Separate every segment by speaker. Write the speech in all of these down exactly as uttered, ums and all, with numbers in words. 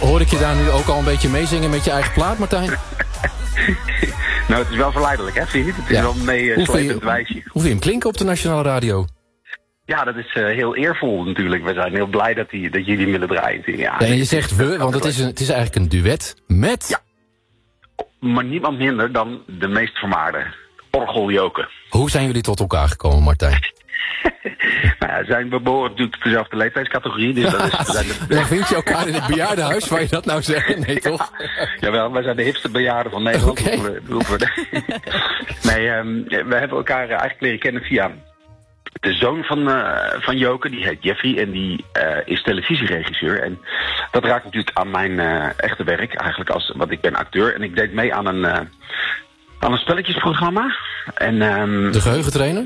Speaker 1: Hoor ik je daar nu ook al een beetje meezingen met je eigen plaat, Martijn?
Speaker 2: Nou, het is wel verleidelijk, hè, vind je niet? Het is
Speaker 1: Ja.
Speaker 2: wel een meeslepend wijsje.
Speaker 1: Hoe vind je hem klinken op de Nationale Radio?
Speaker 2: Ja, dat is uh, heel eervol natuurlijk. We zijn heel blij dat, die, dat jullie willen draaien. Ja,
Speaker 1: Ja, en je zegt we, want het is, een, het is eigenlijk een duet met...
Speaker 2: Ja. Maar niemand minder dan de meest vermaarde Orgel Joke.
Speaker 1: Hoe zijn jullie tot elkaar gekomen, Martijn?
Speaker 2: Nou ja, zijn we behoren natuurlijk tot dezelfde leeftijdscategorie. Dus dat is, we zijn de...
Speaker 1: Dan vind je elkaar in het bejaardenhuis, waar je dat nou zegt? Nee, toch?
Speaker 2: Ja, jawel, wij zijn de hipste bejaarden van Nederland.
Speaker 1: Okay.
Speaker 2: Nee, um, we hebben elkaar eigenlijk leren kennen via de zoon van, uh, van Joke. Die heet Jeffrey en die uh, is televisieregisseur. En dat raakt natuurlijk aan mijn uh, echte werk, eigenlijk, als, want ik ben acteur. En ik deed mee aan een, uh, aan een spelletjesprogramma. En, um...
Speaker 1: De geheugentrainer?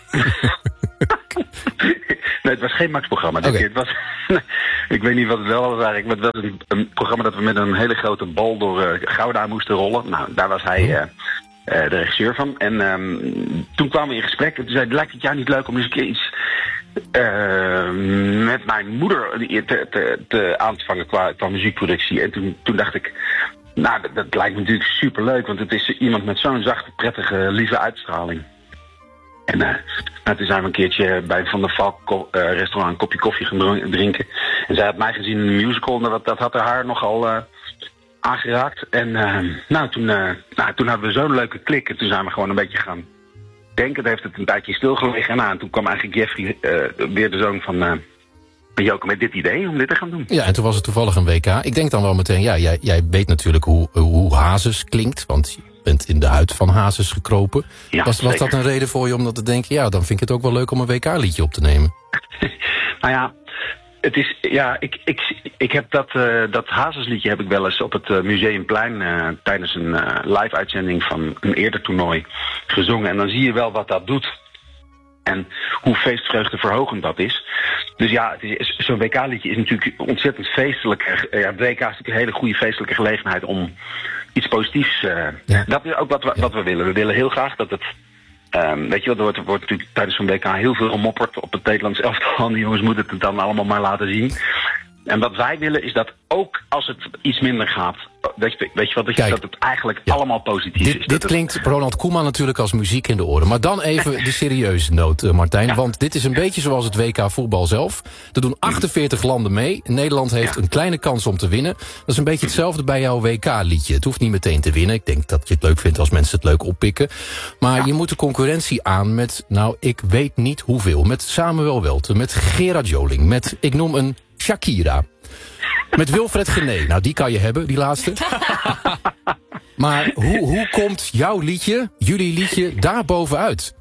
Speaker 2: Nee, het was geen Max-programma.
Speaker 1: Okay.
Speaker 2: Het was, ik weet niet wat het wel was eigenlijk. Maar het was een, een programma dat we met een hele grote bal door uh, Gouda moesten rollen. Nou, daar was hij uh, uh, de regisseur van. En um, toen kwamen we in gesprek. En toen zei hij, lijkt het jou niet leuk om eens een keer iets uh, met mijn moeder te, te, te aan te vangen qua, qua muziekproductie. En toen, toen dacht ik, nou, dat, dat lijkt me natuurlijk superleuk. Want het is iemand met zo'n zachte, prettige, lieve uitstraling. En uh, nou, toen zijn we een keertje bij Van der Valk uh, restaurant een kopje koffie gaan drinken. En zij had mij gezien in een musical en dat, dat had haar nogal uh, aangeraakt. En uh, nou, toen, uh, nou, toen hadden we zo'n leuke klik en toen zijn we gewoon een beetje gaan denken. Toen heeft het een tijdje stilgelegen en, nou, en toen kwam eigenlijk Jeffrey, uh, weer de zoon van uh, Joke, met dit idee om dit te gaan doen.
Speaker 1: Ja, en toen was het toevallig een W K. Ik denk dan wel meteen, ja, jij, jij weet natuurlijk hoe, hoe Hazes klinkt, want... bent in de huid van Hazes gekropen.
Speaker 2: Ja,
Speaker 1: was, was dat een reden voor je om dat te denken? Ja, dan vind ik het ook wel leuk om een W K-liedje op te nemen.
Speaker 2: Nou ja, het is, ja, ik, ik, ik heb dat, uh, dat Hazesliedje heb ik wel eens op het uh, Museumplein uh, tijdens een uh, live-uitzending van een eerder toernooi gezongen. En dan zie je wel wat dat doet. En hoe feestvreugdeverhogend dat is. Dus ja, zo'n W K-liedje is natuurlijk ontzettend feestelijk. Ja, het W K is natuurlijk een hele goede feestelijke gelegenheid om iets positiefs... Uh, ja. Dat is ook wat we, wat we willen. We willen heel graag dat het... Um, weet je wel, er wordt, er wordt natuurlijk tijdens zo'n W K heel veel gemopperd op het Nederlands elftal. Die jongens moeten het dan allemaal maar laten zien. En wat wij willen is dat ook als het iets minder gaat... Weet je, weet je wat, dat, je, dat het eigenlijk ja. allemaal positief
Speaker 1: dit,
Speaker 2: is.
Speaker 1: Dit klinkt het... Ronald Koeman natuurlijk als muziek in de oren. Maar dan even de serieuze noot, uh, Martijn. Ja. Want dit is een beetje zoals het W K voetbal zelf. Er doen achtenveertig landen mee. Nederland heeft ja. een kleine kans om te winnen. Dat is een beetje hetzelfde bij jouw W K-liedje. Het hoeft niet meteen te winnen. Ik denk dat je het leuk vindt als mensen het leuk oppikken. Maar ja. je moet de concurrentie aan met, nou, ik weet niet hoeveel. Met Samuel Welten, met Gerard Joling, met, ik noem een Shakira... Met Wilfred Genee. Nou, die kan je hebben, die laatste. Maar hoe, hoe komt jouw liedje, jullie liedje, daar bovenuit?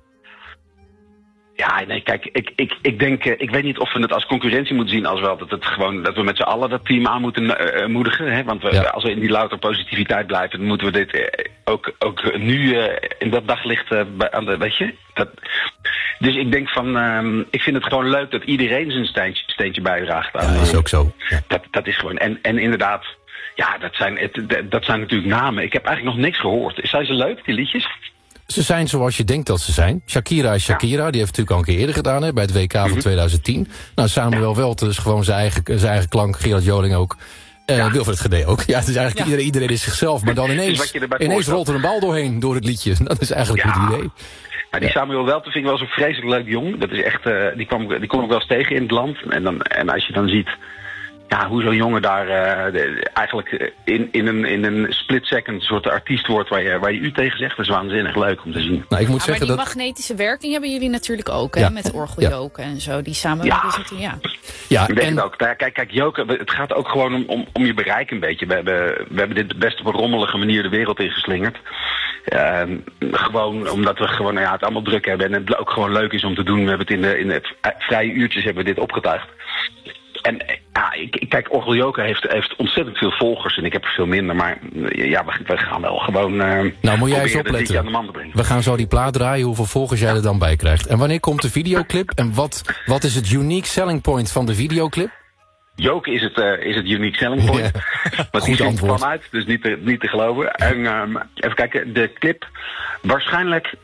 Speaker 2: Ja, nee, kijk, ik, ik, ik denk, ik weet niet of we het als concurrentie moeten zien, als wel dat het gewoon, dat we met z'n allen dat team aan moeten uh, moedigen. Hè? Want we, ja. als we in die louter positiviteit blijven, dan moeten we dit uh, ook, ook nu uh, in dat daglicht uh, aan de, weet je. Dat, dus ik denk van, um, ik vind het gewoon leuk dat iedereen zijn steentje, steentje bijdraagt.
Speaker 1: Ja, dat is ook zo. Ja.
Speaker 2: Dat, dat is gewoon, en, en inderdaad, ja, dat zijn, het, dat zijn natuurlijk namen. Ik heb eigenlijk nog niks gehoord. Zijn ze leuk, die liedjes?
Speaker 1: Ze zijn zoals je denkt dat ze zijn. Shakira is Shakira, ja. die heeft het natuurlijk al een keer eerder gedaan, hè, bij het W K van mm-hmm. twintig tien. Nou, Samuel ja. Welten is gewoon zijn eigen, zijn eigen klank, Gerard Joling ook. Uh, ja. Wilfred Genee ook. Ja, het is eigenlijk ja. iedereen, iedereen is zichzelf, maar dan ineens, ineens rolt er een bal doorheen door het liedje. Dat is eigenlijk ja. het idee.
Speaker 2: Ja, die Samuel Welten vind ik wel zo'n vreselijk leuk jong. Dat is echt, uh, die kwam, die kom ik wel eens tegen in het land. En, dan, en als je dan ziet... Ja, hoe zo'n jongen daar uh, de, eigenlijk in, in, een, in een split second soort artiest wordt waar je, waar je u tegen zegt, dat is waanzinnig leuk om te zien.
Speaker 1: Nou, ik moet
Speaker 3: ja,
Speaker 1: zeggen
Speaker 3: maar die
Speaker 1: dat...
Speaker 3: magnetische werking hebben jullie natuurlijk ook, hè,
Speaker 1: ja.
Speaker 3: met orgeljoken ja. en zo. Die samen
Speaker 2: ja.
Speaker 3: zitten, ja.
Speaker 2: Ja, ik denk en... het ook. Kijk, kijk, Joke, het gaat ook gewoon om, om, om je bereik een beetje. We hebben, we hebben dit best op een rommelige manier de wereld ingeslingerd. Uh, gewoon omdat we gewoon, nou ja, het allemaal druk hebben en het ook gewoon leuk is om te doen. We hebben het in de, in de vrije uurtjes hebben we dit opgetuigd. En ja, ik, ik kijk, Orgel Joke heeft, heeft ontzettend veel volgers en ik heb er veel minder. Maar ja, we, we gaan wel gewoon uh,
Speaker 1: nou, moet jij eens opletten.
Speaker 2: Aan de man te brengen.
Speaker 1: We gaan zo die plaat draaien, hoeveel volgers jij ja. er dan bij krijgt. En wanneer komt de videoclip? En wat, wat is het unique selling point van de videoclip?
Speaker 2: Joke is het, uh, is het unique selling point. Ja. Want die ziet er van uit, dus niet te, niet te geloven. En um, even kijken, de clip waarschijnlijk...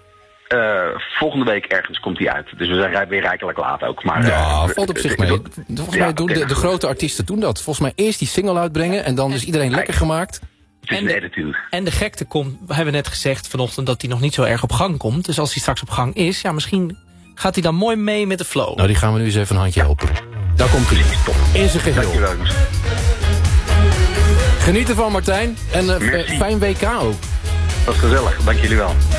Speaker 2: Uh, volgende week ergens komt hij uit. Dus we zijn weer rijkelijk laat ook. Maar,
Speaker 1: ja,
Speaker 2: uh,
Speaker 1: valt op zich mee. Volgens ja, mij doen de, de grote artiesten doen dat. Volgens mij eerst die single uitbrengen en dan is iedereen lekker gemaakt.
Speaker 2: En de,
Speaker 4: en de gekte komt, we hebben net gezegd vanochtend dat hij nog niet zo erg op gang komt. Dus als hij straks op gang is, ja, misschien gaat hij dan mooi mee met de flow.
Speaker 1: Nou, die gaan we nu eens even een handje helpen. Daar komt hij. In zijn geheel.
Speaker 2: Dankjewel.
Speaker 1: Geniet ervan, Martijn. En uh, fijn W K ook.
Speaker 2: Dat was gezellig. Dank jullie wel.